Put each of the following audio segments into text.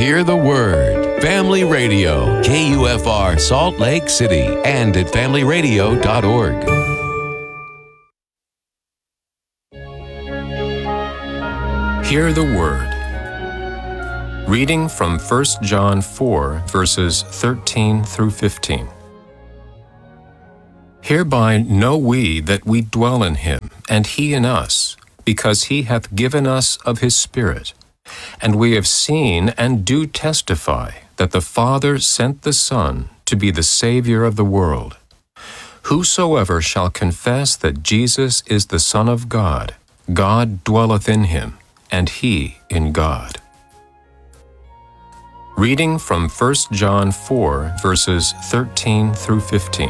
Hear the Word. Family Radio, KUFR Salt Lake City, and at familyradio.org. Hear the Word. Reading from 1 John 4, verses 13 through 15. Hereby know we that we dwell in him, and he in us, because he hath given us of his Spirit. And we have seen and do testify that the Father sent the Son to be the Savior of the world. Whosoever shall confess that Jesus is the Son of God, God dwelleth in him, and he in God. Reading from 1 John 4, verses 13 through 15.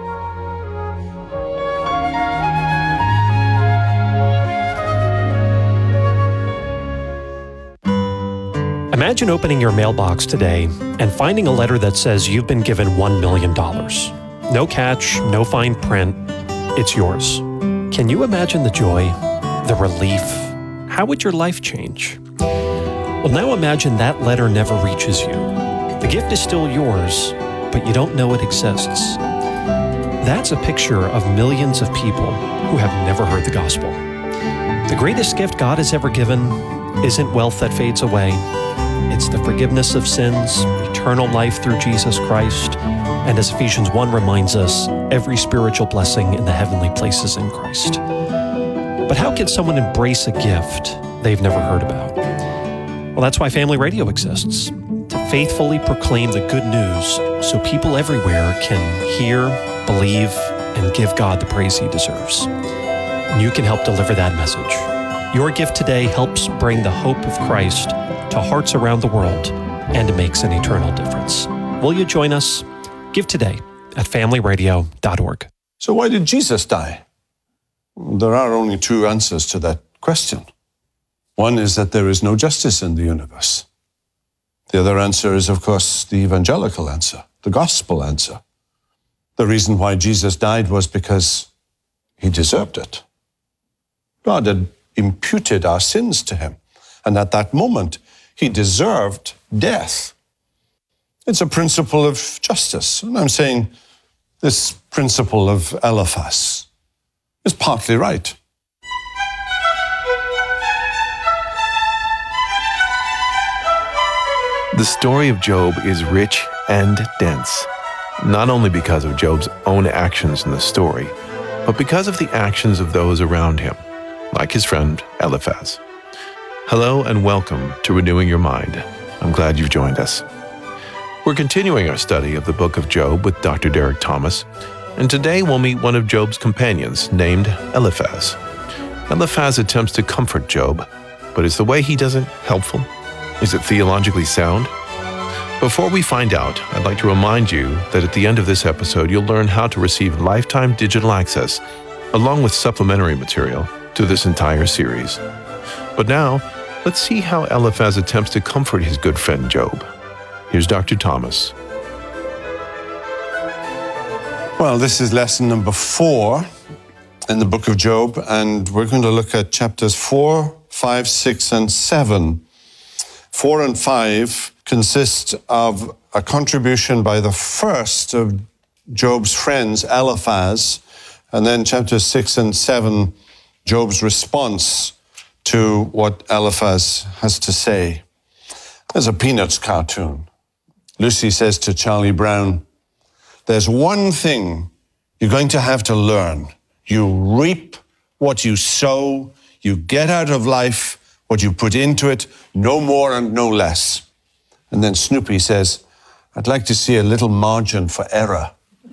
Imagine opening your mailbox today and finding a letter that says you've been given $1 million. No catch, no fine print. It's yours. Can you imagine the joy, the relief? How would your life change? Well, now imagine that letter never reaches you. The gift is still yours, but you don't know it exists. That's a picture of millions of people who have never heard the gospel. The greatest gift God has ever given isn't wealth that fades away. It's the forgiveness of sins, eternal life through Jesus Christ, and as Ephesians 1 reminds us, every spiritual blessing in the heavenly places in Christ. But how can someone embrace a gift they've never heard about? Well, that's why Family Radio exists, to faithfully proclaim the good news so people everywhere can hear, believe, and give God the praise he deserves. And you can help deliver that message. Your gift today helps bring the hope of Christ to hearts around the world, and it makes an eternal difference. Will you join us? Give today at familyradio.org. So why did Jesus die? There are only two answers to that question. One is that there is no justice in the universe. The other answer is, of course, the evangelical answer, the gospel answer. The reason why Jesus died was because he deserved it. God had imputed our sins to him, and at that moment, he deserved death. It's a principle of justice. And I'm saying this principle of Eliphaz is partly right. The story of Job is rich and dense, not only because of Job's own actions in the story, but because of the actions of those around him, like his friend Eliphaz. Hello and welcome to Renewing Your Mind. I'm glad you've joined us. We're continuing our study of the book of Job with Dr. Derek Thomas, and today we'll meet one of Job's companions named Eliphaz. Eliphaz attempts to comfort Job, but is the way he does it helpful? Is it theologically sound? Before we find out, I'd like to remind you that at the end of this episode, you'll learn how to receive lifetime digital access, along with supplementary material, to this entire series. But now, let's see how Eliphaz attempts to comfort his good friend Job. Here's Dr. Thomas. Well, this is lesson number 4 in the book of Job, and we're going to look at chapters 4, 5, 6, and 7. 4 and 5 consist of a contribution by the first of Job's friends, Eliphaz, and then chapters 6 and 7, Job's response to what Eliphaz has to say. There's a Peanuts cartoon. Lucy says to Charlie Brown, "There's one thing you're going to have to learn. You reap what you sow. You get out of life what you put into it, no more and no less." And then Snoopy says, "I'd like to see a little margin for error."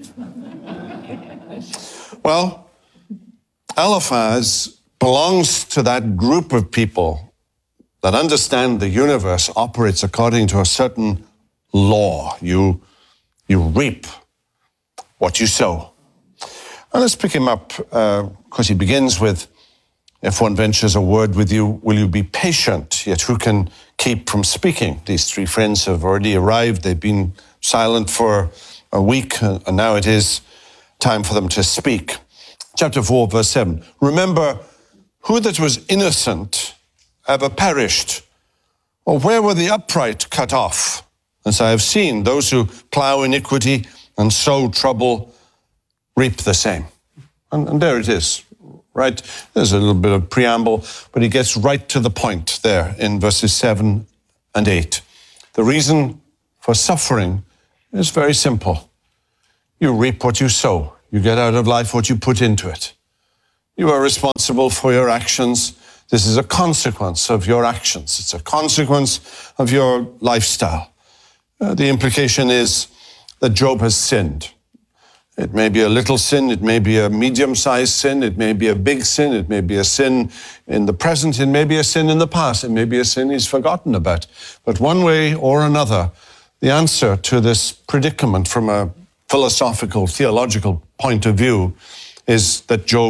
Well, Eliphaz belongs to that group of people that understand the universe operates according to a certain law. You reap what you sow. And let's pick him up, because he begins with, "If one ventures a word with you, will you be patient? Yet who can keep from speaking?" These 3 friends have already arrived. They've been silent for a week, and now it is time for them to speak. Chapter 4, verse 7. "Remember, who that was innocent ever perished? Or where were the upright cut off? As I have seen, those who plow iniquity and sow trouble reap the same. And there it is, right? There's a little bit of preamble, but he gets right to the point there in verses 7 and 8. The reason for suffering is very simple. You reap what you sow. You get out of life what you put into it. You are responsible for your actions. This is a consequence of your actions. It's a consequence of your lifestyle. The implication is that Job has sinned. It may be a little sin, it may be a medium-sized sin, it may be a big sin, it may be a sin in the present, it may be a sin in the past, it may be a sin he's forgotten about. But one way or another, the answer to this predicament from a philosophical, theological point of view is that Job